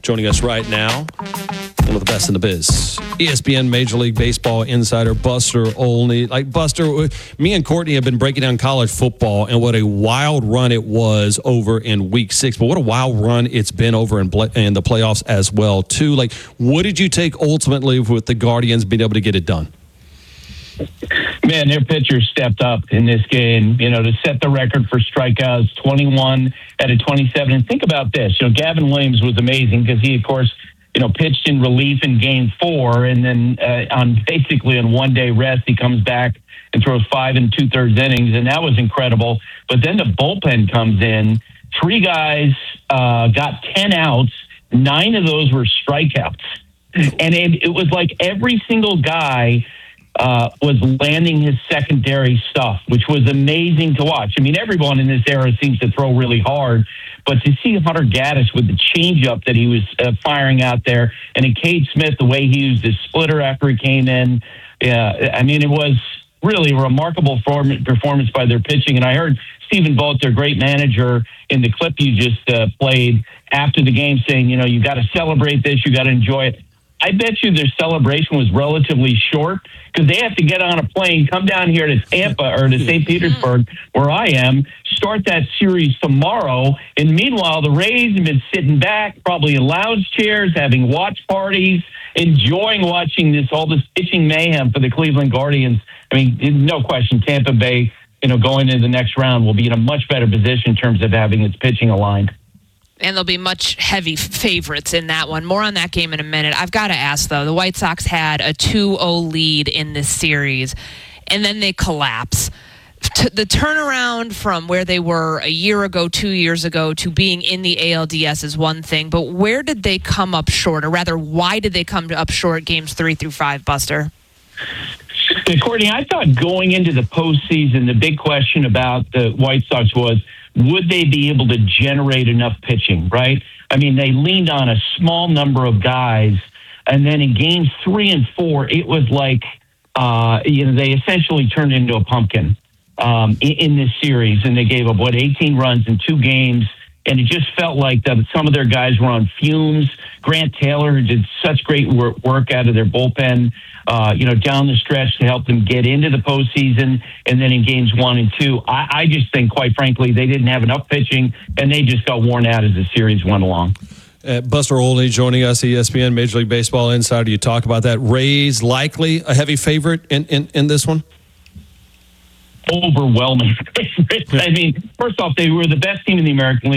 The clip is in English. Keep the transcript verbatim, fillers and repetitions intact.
joining us right now. One of the best in the biz. E S P N Major League Baseball insider Buster Olney. Like, Buster, me and Courtney have been breaking down college football and what a wild run it was over in week six. But what a wild run it's been over in, in the playoffs as well, too. Like, what did you take ultimately with the Guardians being able to get it done? Man, their pitcher stepped up in this game, you know, to set the record for strikeouts, twenty-one out of twenty-seven. And think about this. You know, Gavin Williams was amazing because he, of course, you know, pitched in relief in game four, and then uh, on basically on one-day rest, he comes back and throws five and two-thirds innings, and that was incredible. But then the bullpen comes in. Three guys uh, got ten outs. Nine of those were strikeouts. And it, it was like every single guy uh, was landing his secondary stuff, which was amazing to watch. I mean, everyone in this era seems to throw really hard, but to see Hunter Gaddis with the changeup that he was uh, firing out there, and then Cade Smith, the way he used his splitter after he came in, yeah, I mean, it was really a remarkable form- performance by their pitching. And I heard Stephen Vogt, their great manager, in the clip you just uh, played after the game saying, you know, you got to celebrate this, you got to enjoy it. I bet you their celebration was relatively short because they have to get on a plane, come down here to Tampa or to Saint Petersburg, where I am, start that series tomorrow. And meanwhile, the Rays have been sitting back, probably in lounge chairs, having watch parties, enjoying watching this all this pitching mayhem for the Cleveland Guardians. I mean, no question, Tampa Bay, you know, going into the next round will be in a much better position in terms of having its pitching aligned. And they'll be much heavy favorites in that one. More on that game in a minute. I've got to ask, though, the White Sox had a two oh lead in this series, and then they collapse. T- the turnaround from where they were a year ago, two years ago, to being in the A L D S is one thing, but where did they come up short? Or rather, why did they come up short games three through five, Buster? Yeah, Courtney, I thought going into the postseason, the big question about the White Sox was, would they be able to generate enough pitching, right? I mean, they leaned on a small number of guys, and then in games three and four, it was like, uh, you know, they essentially turned into a pumpkin um, in, in this series, and they gave up, what, eighteen runs in two games, and it just felt like that some of their guys were on fumes. Grant Taylor did such great work, work out of their bullpen, uh, you know, down the stretch to help them get into the postseason. And then in games one and two, I, I just think, quite frankly, they didn't have enough pitching, and they just got worn out as the series went along. Uh, Buster Olney joining us, E S P N Major League Baseball insider. You talk about that. Rays likely a heavy favorite in, in, in this one? Overwhelming favorite. I mean, first off, they were the best team in the American League.